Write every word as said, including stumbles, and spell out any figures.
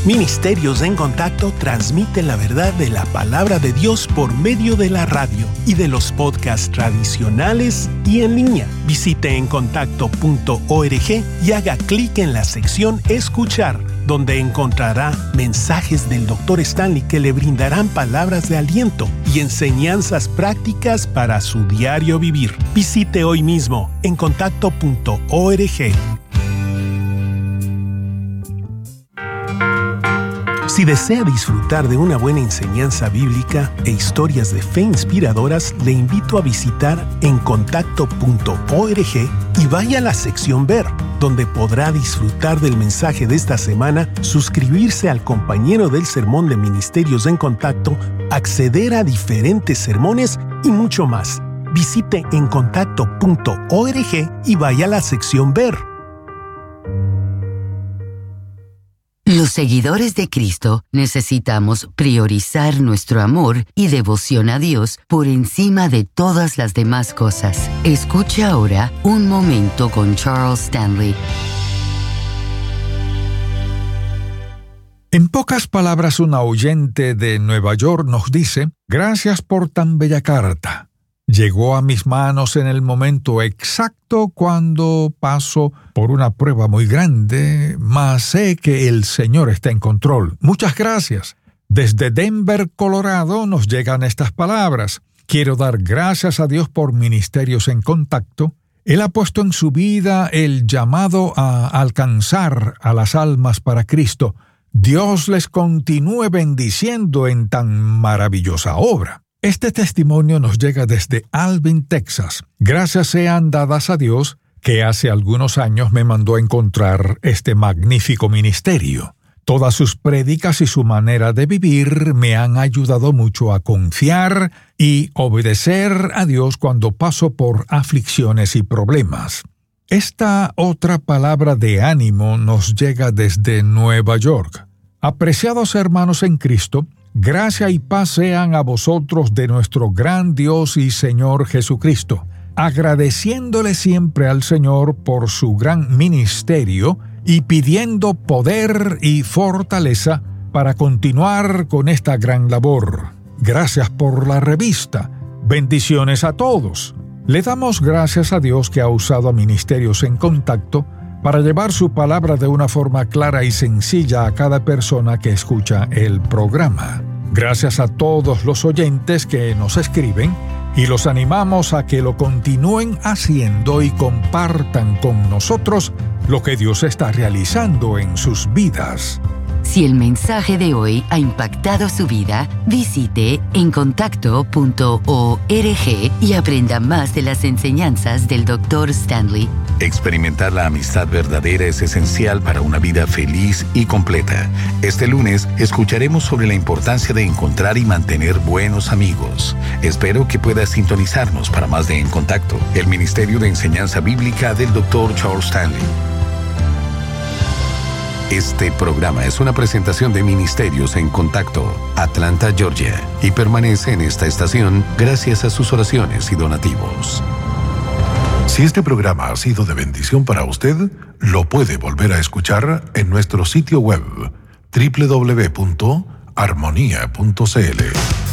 Ministerios en Contacto transmite la verdad de la palabra de Dios por medio de la radio y de los podcasts tradicionales y en línea. Visite en contacto punto org y haga clic en la sección Escuchar, donde encontrará mensajes del doctor Stanley que le brindarán palabras de aliento y enseñanzas prácticas para su diario vivir. Visite hoy mismo en contacto punto org. Si desea disfrutar de una buena enseñanza bíblica e historias de fe inspiradoras, le invito a visitar en contacto punto org y vaya a la sección Ver, donde podrá disfrutar del mensaje de esta semana, suscribirse al compañero del sermón de Ministerios en Contacto, acceder a diferentes sermones y mucho más. Visite en contacto punto org y vaya a la sección Ver. Los seguidores de Cristo necesitamos priorizar nuestro amor y devoción a Dios por encima de todas las demás cosas. Escucha ahora Un Momento con Charles Stanley. En pocas palabras, una oyente de Nueva York nos dice: «Gracias por tan bella carta. Llegó a mis manos en el momento exacto cuando paso por una prueba muy grande, mas sé que el Señor está en control. Muchas gracias». Desde Denver, Colorado, nos llegan estas palabras: «Quiero dar gracias a Dios por Ministerios en Contacto. Él ha puesto en su vida el llamado a alcanzar a las almas para Cristo. Dios les continúe bendiciendo en tan maravillosa obra». Este testimonio nos llega desde Alvin, Texas. Gracias sean dadas a Dios que hace algunos años me mandó a encontrar este magnífico ministerio. Todas sus prédicas y su manera de vivir me han ayudado mucho a confiar y obedecer a Dios cuando paso por aflicciones y problemas. Esta otra palabra de ánimo nos llega desde Nueva York. Apreciados hermanos en Cristo, gracia y paz sean a vosotros de nuestro gran Dios y Señor Jesucristo, agradeciéndole siempre al Señor por su gran ministerio y pidiendo poder y fortaleza para continuar con esta gran labor. Gracias por la revista. Bendiciones a todos. Le damos gracias a Dios que ha usado a Ministerios en Contacto para llevar su palabra de una forma clara y sencilla a cada persona que escucha el programa. Gracias a todos los oyentes que nos escriben y los animamos a que lo continúen haciendo y compartan con nosotros lo que Dios está realizando en sus vidas. Si el mensaje de hoy ha impactado su vida, visite en contacto punto org y aprenda más de las enseñanzas del doctor Stanley. Experimentar la amistad verdadera es esencial para una vida feliz y completa. Este lunes escucharemos sobre la importancia de encontrar y mantener buenos amigos. Espero que puedas sintonizarnos para más de En Contacto, el Ministerio de Enseñanza Bíblica del doctor Charles Stanley. Este programa es una presentación de Ministerios en Contacto, Atlanta, Georgia, y permanece en esta estación gracias a sus oraciones y donativos. Si este programa ha sido de bendición para usted, lo puede volver a escuchar en nuestro sitio web doble u doble u doble u punto armonía punto c l.